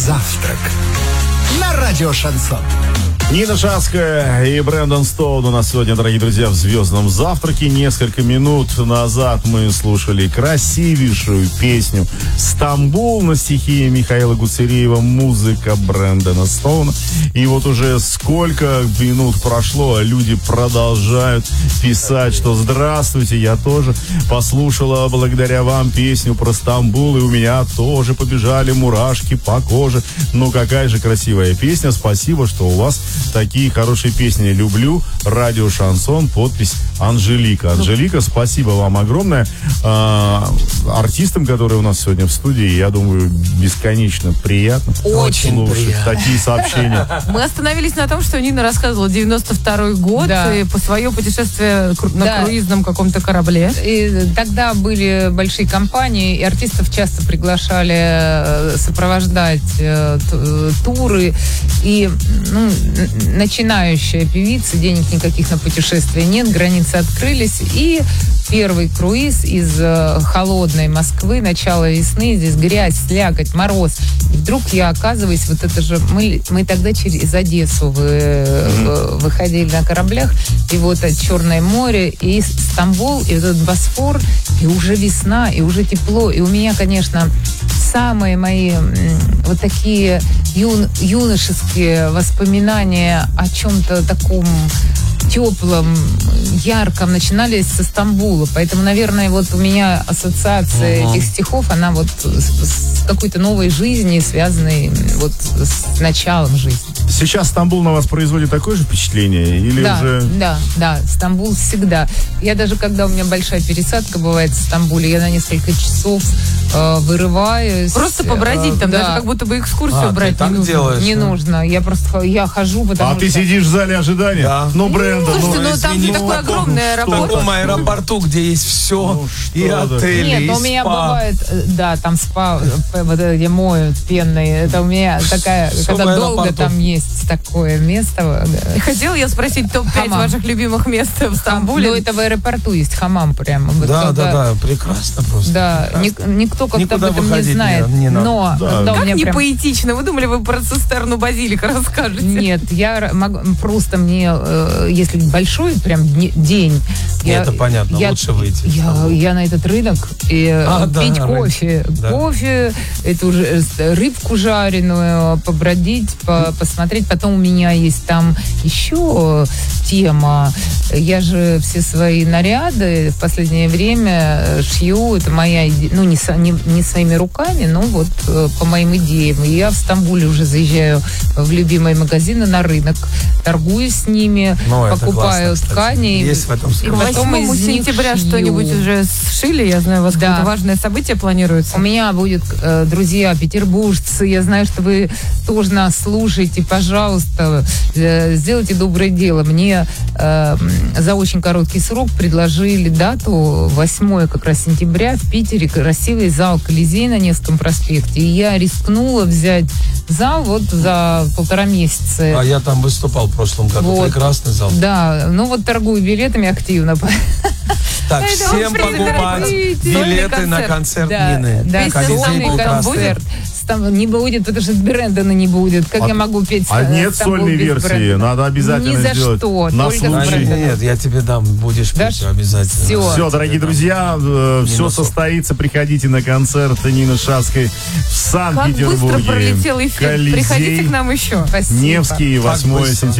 Завтрак на радио Шансон. Нина Шацкая и Брэндон Стоун у нас сегодня, дорогие друзья, в «Звездном завтраке». Несколько минут назад мы слушали красивейшую песню «Стамбул» на стихи Михаила Гуцериева, музыка Брэндона Стоуна. И вот уже сколько минут прошло, а люди продолжают писать, что «Здравствуйте, я тоже послушала благодаря вам песню про Стамбул, и у меня тоже побежали мурашки по коже». Ну, какая же красивая песня. Спасибо, что у вас такие хорошие песни. Люблю радио Шансон. Подпись Анжелика. Анжелика, спасибо вам огромное. Артистам, которые у нас сегодня в студии, я думаю, бесконечно приятно слушать такие сообщения. Мы остановились на том, что Нина рассказывала 92-й год и по свое путешествие на круизном каком-то корабле. И тогда были большие компании, и артистов часто приглашали сопровождать туры. И начинающая певица, денег никаких на путешествия нет, границы открылись, и первый круиз из холодной Москвы, начало весны, здесь грязь, слякоть, мороз. И вдруг я оказываюсь, вот это же, мы тогда через Одессу выходили на кораблях, и вот Черное море, и Стамбул, и этот Босфор, и уже весна, и уже тепло. И у меня, конечно, самые мои вот такие юношеские воспоминания о чем-то таком теплом, ярком начинались со Стамбула. Поэтому, наверное, вот у меня ассоциация этих стихов, она вот с какой-то новой жизнью, связанной вот с началом жизни. Сейчас Стамбул на вас производит такое же впечатление? Или уже... Да, Стамбул всегда. Я даже, когда у меня большая пересадка бывает в Стамбуле, я на несколько часов вырываюсь. Просто побродить там, даже как будто бы экскурсию брать не нужно. Делаешь, не нужно. Я хожу, потому что... ты сидишь в зале ожидания? Да. Ну, Брэндон, слушайте, там такой огромный аэропорт. В таком аэропорту, где есть все, и отели, Нет, и но у меня спа. бывает, там спа, вот где моют пенные, это у меня такая, когда долго там есть такое место. Хотела я спросить топ-5 ваших любимых мест в Стамбуле. Ну, это в аэропорту есть хамам прямо. Да, прекрасно просто. Да, никто как-то об этом не знает. Но как не поэтично? Вы думали, вы про цистерну базилика расскажете? Нет, я могу, просто мне, если большой прям день... Это понятно, лучше выйти. Я на этот рынок и пить кофе. Да. Кофе, это уже рыбку жареную, побродить, посмотреть. Потом у меня есть там еще тема. Я же все свои наряды в последнее время шью. Это моя идея. Ну, не своими руками, но вот по моим идеям. И я в Стамбуле уже заезжаю в любимые магазины на рынок, торгую с ними, покупаю классно, ткани. Есть в этом и к 8 сентября что-нибудь уже сшили? Я знаю, у вас какое-то важное событие планируется. У меня будет, друзья, петербуржцы, я знаю, что вы тоже нас слушаете. Пожалуйста, сделайте доброе дело. Мне за очень короткий срок предложили дату 8 как раз сентября в Питере, красивый зал Колизей на Невском проспекте. И я рискнула взять зал вот за 1,5 месяца. А я там выступал в прошлом году. Вот. Прекрасный зал. Да, ну вот торгую билетами активно. Так, всем покупать билеты на концерт Нины. Да, сольный концерт. Там не будет, потому что Брэндона не будет. Как я могу петь? А нет сольной версии, надо обязательно сделать. Ни за что, только с Брэндоном. Нет, я тебе дам, будешь петь обязательно. Все, дорогие друзья, все состоится. Приходите на концерт Нины Шацкой в Санкт-Петербурге. Как быстро пролетел эфир. Приходите к нам еще. Невский, 8 сентября.